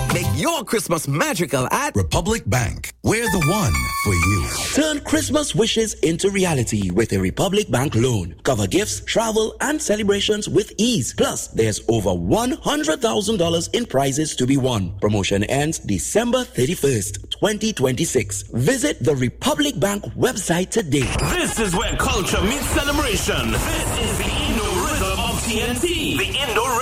Make your Christmas magical at Republic Bank. We're the one for you. Turn Christmas wishes into reality with a Republic Bank loan. Cover gifts, travel, and celebrations with ease. Plus, there's over $100,000 in prizes to be won. Promotion ends December 31st, 2026. Visit the Republic Bank website today. This is where culture meets celebration. This is the Indo Rhythm of TNT. The Indo